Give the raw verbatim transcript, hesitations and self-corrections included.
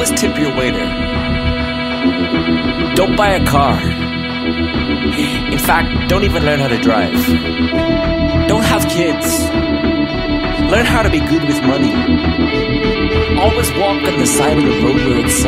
always tip your waiter. Don't buy a car. In fact, don't even learn how to drive. Don't have kids. Learn how to be good with money. Always walk on the side of the road where it's